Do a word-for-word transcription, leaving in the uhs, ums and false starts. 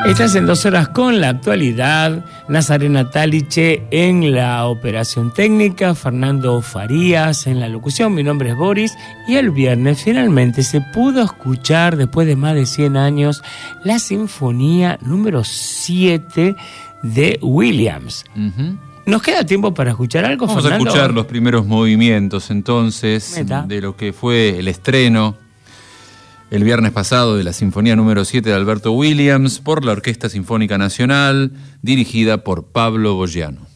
Estás en Dos Horas con la actualidad. Nazarena Taliche en la operación técnica, Fernando Farías en la locución, mi nombre es Boris. Y el viernes finalmente se pudo escuchar, después de más de cien años, la sinfonía número siete de Williams. Uh-huh. ¿Nos queda tiempo para escuchar algo, Vamos Fernando? Vamos a escuchar los primeros movimientos entonces Meta. de lo que fue el estreno el viernes pasado de la Sinfonía número siete de Alberto Williams por la Orquesta Sinfónica Nacional, dirigida por Pablo Bogiano.